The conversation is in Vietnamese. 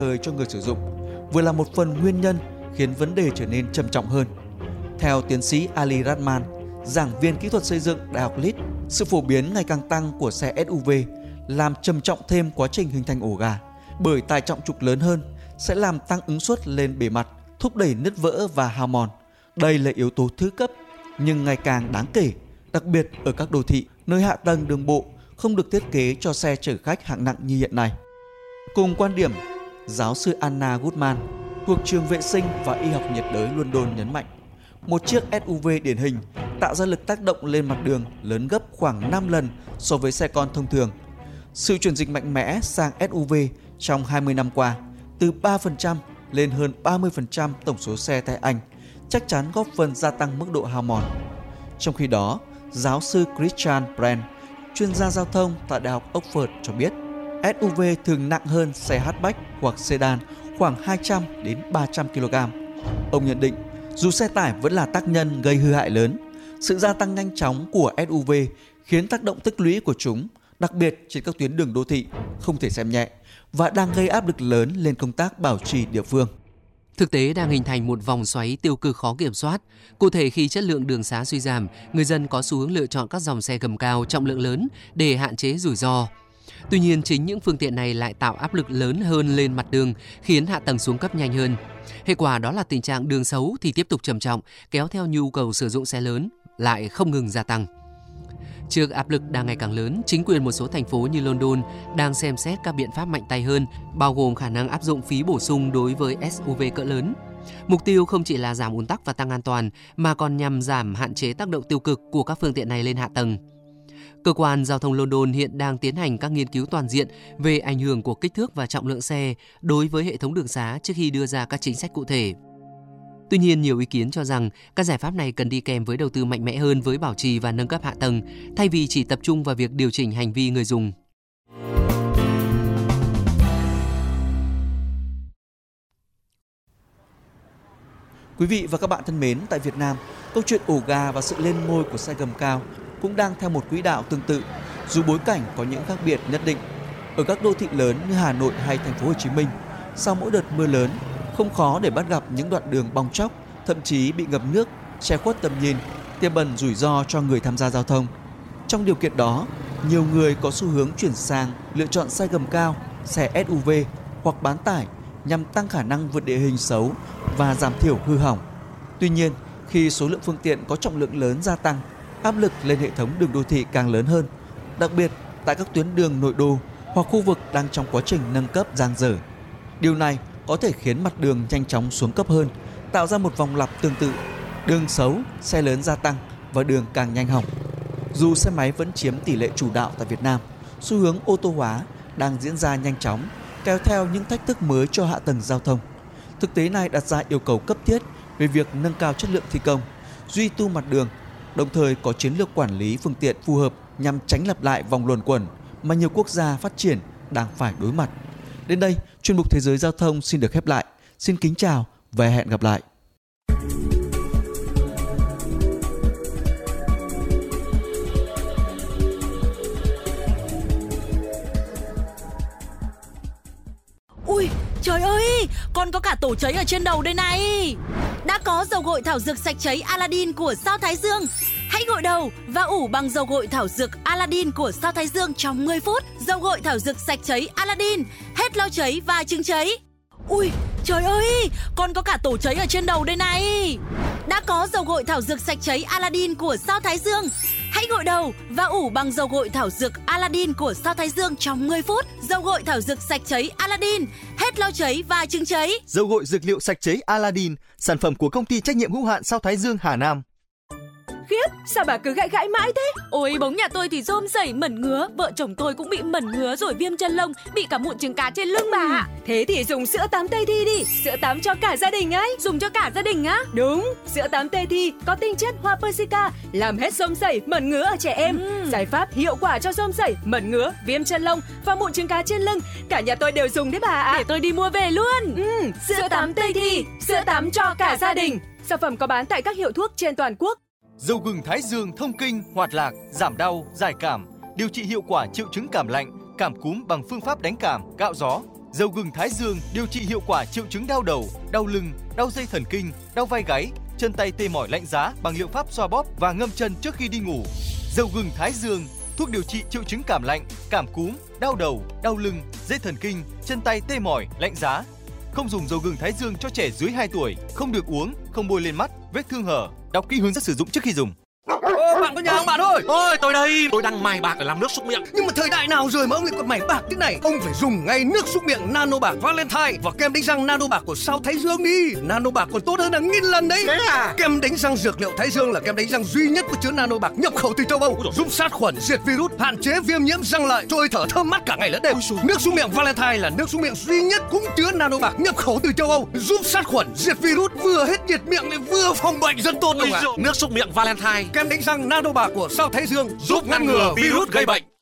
thời cho người sử dụng, vừa là một phần nguyên nhân khiến vấn đề trở nên trầm trọng hơn. Theo tiến sĩ Ali Rahman, giảng viên kỹ thuật xây dựng Đại học Leeds, sự phổ biến ngày càng tăng của xe SUV làm trầm trọng thêm quá trình hình thành ổ gà, bởi tải trọng trục lớn hơn sẽ làm tăng ứng suất lên bề mặt, thúc đẩy nứt vỡ và hao mòn. Đây là yếu tố thứ cấp nhưng ngày càng đáng kể, đặc biệt ở các đô thị nơi hạ tầng đường bộ không được thiết kế cho xe chở khách hạng nặng như hiện nay. Cùng quan điểm, giáo sư Anna Goodman thuộc trường vệ sinh và y học nhiệt đới London nhấn mạnh, một chiếc SUV điển hình tạo ra lực tác động lên mặt đường lớn gấp khoảng 5 lần so với xe con thông thường. Sự chuyển dịch mạnh mẽ sang SUV trong 20 năm qua, từ 3% lên hơn 30% tổng số xe tại Anh, chắc chắn góp phần gia tăng mức độ hao mòn. Trong khi đó, giáo sư Christian Brand, chuyên gia giao thông tại Đại học Oxford cho biết, SUV thường nặng hơn xe hatchback hoặc sedan khoảng 200 đến 300 kg. Ông nhận định, dù xe tải vẫn là tác nhân gây hư hại lớn, sự gia tăng nhanh chóng của SUV khiến tác động tích lũy của chúng, đặc biệt trên các tuyến đường đô thị, không thể xem nhẹ và đang gây áp lực lớn lên công tác bảo trì địa phương. Thực tế đang hình thành một vòng xoáy tiêu cực khó kiểm soát. Cụ thể, khi chất lượng đường xá suy giảm, người dân có xu hướng lựa chọn các dòng xe gầm cao, trọng lượng lớn để hạn chế rủi ro. Tuy nhiên, chính những phương tiện này lại tạo áp lực lớn hơn lên mặt đường, khiến hạ tầng xuống cấp nhanh hơn. Hệ quả đó là tình trạng đường xấu thì tiếp tục trầm trọng, kéo theo nhu cầu sử dụng xe lớn lại không ngừng gia tăng. Trước áp lực đang ngày càng lớn, chính quyền một số thành phố như London đang xem xét các biện pháp mạnh tay hơn, bao gồm khả năng áp dụng phí bổ sung đối với SUV cỡ lớn. Mục tiêu không chỉ là giảm ùn tắc và tăng an toàn, mà còn nhằm giảm hạn chế tác động tiêu cực của các phương tiện này lên hạ tầng. Cơ quan giao thông London hiện đang tiến hành các nghiên cứu toàn diện về ảnh hưởng của kích thước và trọng lượng xe đối với hệ thống đường xá trước khi đưa ra các chính sách cụ thể. Tuy nhiên, nhiều ý kiến cho rằng các giải pháp này cần đi kèm với đầu tư mạnh mẽ hơn với bảo trì và nâng cấp hạ tầng, thay vì chỉ tập trung vào việc điều chỉnh hành vi người dùng. Quý vị và các bạn thân mến, tại Việt Nam, câu chuyện ổ gà và sự lên ngôi của xe gầm cao cũng đang theo một quỹ đạo tương tự, dù bối cảnh có những khác biệt nhất định. Ở các đô thị lớn như Hà Nội hay Thành phố Hồ Chí Minh, sau mỗi đợt mưa lớn, không khó để bắt gặp những đoạn đường bong tróc, thậm chí bị ngập nước, che khuất tầm nhìn, tiềm ẩn rủi ro cho người tham gia giao thông. Trong điều kiện đó, nhiều người có xu hướng chuyển sang lựa chọn xe gầm cao, xe SUV hoặc bán tải nhằm tăng khả năng vượt địa hình xấu và giảm thiểu hư hỏng. Tuy nhiên, khi số lượng phương tiện có trọng lượng lớn gia tăng, áp lực lên hệ thống đường đô thị càng lớn hơn, đặc biệt tại các tuyến đường nội đô hoặc khu vực đang trong quá trình nâng cấp dang dở. Điều này có thể khiến mặt đường nhanh chóng xuống cấp hơn, tạo ra một vòng lặp tương tự, đường xấu, xe lớn gia tăng và đường càng nhanh hỏng. Dù xe máy vẫn chiếm tỷ lệ chủ đạo tại Việt Nam, xu hướng ô tô hóa đang diễn ra nhanh chóng, kéo theo những thách thức mới cho hạ tầng giao thông. Thực tế này đặt ra yêu cầu cấp thiết về việc nâng cao chất lượng thi công, duy tu mặt đường, đồng thời có chiến lược quản lý phương tiện phù hợp nhằm tránh lặp lại vòng luẩn quẩn mà nhiều quốc gia phát triển đang phải đối mặt. Đến đây, chuyên mục Thế giới Giao thông xin được khép lại. Xin kính chào và hẹn gặp lại. Ui, trời ơi, con có cả tổ cháy ở trên đầu đây này. Đã có dầu gội thảo dược sạch cháy Aladdin của Sao Thái Dương. Hãy gội đầu và ủ bằng dầu gội thảo dược Aladdin của Sao Thái Dương trong 10 phút. Dầu gội thảo dược sạch cháy Aladdin, hết lau cháy và chứng cháy. Ui, trời ơi, con có cả tổ cháy ở trên đầu đây này. Đã có dầu gội thảo dược sạch cháy Aladdin của Sao Thái Dương. Hãy gội đầu và ủ bằng dầu gội thảo dược Aladdin của Sao Thái Dương trong 10 phút. Dầu gội thảo dược sạch cháy Aladdin, hết lau cháy và chứng cháy. Dầu gội dược liệu sạch cháy Aladdin, sản phẩm của công ty trách nhiệm hữu hạn Sao Thái Dương Hà Nam. Khiếp, sao bà cứ gãi gãi mãi thế? Ôi, bóng nhà tôi thì rôm rẩy mẩn ngứa, vợ chồng tôi cũng bị mẩn ngứa rồi viêm chân lông, bị cả mụn trứng cá trên lưng bà ạ. Thế thì dùng sữa tắm Tây Thi đi, sữa tắm cho cả gia đình ấy. Dùng cho cả gia đình á? Đúng, sữa tắm Tây Thi có tinh chất hoa persica, làm hết rôm rẩy, mẩn ngứa ở trẻ em. Giải pháp hiệu quả cho rôm rẩy, mẩn ngứa, viêm chân lông và mụn trứng cá trên lưng. Cả nhà tôi đều dùng đấy bà ạ. Để tôi đi mua về luôn. Sữa tắm Tây Thi, sữa tắm cho cả gia đình. Sản phẩm có bán tại các hiệu thuốc trên toàn quốc. Dầu gừng Thái Dương thông kinh, hoạt lạc, giảm đau, giải cảm, điều trị hiệu quả triệu chứng cảm lạnh, cảm cúm bằng phương pháp đánh cảm, gạo gió. Dầu gừng Thái Dương điều trị hiệu quả triệu chứng đau đầu, đau lưng, đau dây thần kinh, đau vai gáy, chân tay tê mỏi lạnh giá bằng liệu pháp xoa bóp và ngâm chân trước khi đi ngủ. Dầu gừng Thái Dương, thuốc điều trị triệu chứng cảm lạnh, cảm cúm, đau đầu, đau lưng, dây thần kinh, chân tay tê mỏi, lạnh giá. Không dùng dầu gừng Thái Dương cho trẻ dưới 2 tuổi, không được uống, không bôi lên mắt, vết thương hở. Đọc kỹ hướng dẫn sử dụng trước khi dùng. Bạn có nhà không bạn ơi? Ôi tôi đây, tôi đang mài bạc để làm nước súc miệng. Nhưng mà thời đại nào rồi mà ông lại còn mài bạc thế này? Ông phải dùng ngay nước súc miệng Nano Bạc Valentine và kem đánh răng Nano Bạc của Sao Thái Dương đi. Nano Bạc còn tốt hơn hàng nghìn lần đấy. Thế à? Kem đánh răng dược liệu Thái Dương là kem đánh răng duy nhất có chứa Nano Bạc nhập khẩu từ châu Âu, giúp sát khuẩn, diệt virus, hạn chế viêm nhiễm răng lợi, trôi thở thơm mát cả ngày lẫn đêm. Nước súc miệng Valentine là nước súc miệng duy nhất cũng chứa Nano Bạc nhập khẩu từ châu Âu, giúp sát khuẩn, diệt virus, vừa hết nhiệt miệng lại vừa phòng bệnh, rất tốt. Nước súc miệng Valentine, kem đánh răng Nano Bạc của Sao Thái Dương giúp ngăn ngừa virus gây bệnh.